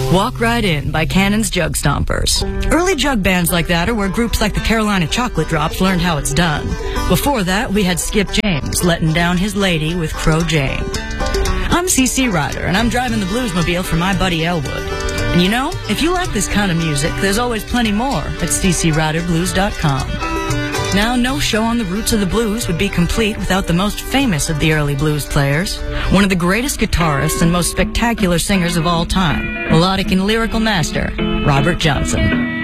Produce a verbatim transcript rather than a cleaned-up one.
Walk Right In by Cannon's Jug Stompers. Early jug bands like that are where groups like the Carolina Chocolate Drops learned how it's done. Before that, we had Skip James letting down his lady with Crow Jane. I'm C C Ryder, and I'm driving the Bluesmobile for my buddy Elwood. And you know, if you like this kind of music, there's always plenty more at c c ryder blues dot com. Now, no show on the roots of the blues would be complete without the most famous of the early blues players, one of the greatest guitarists and most spectacular singers of all time, melodic and lyrical master, Robert Johnson.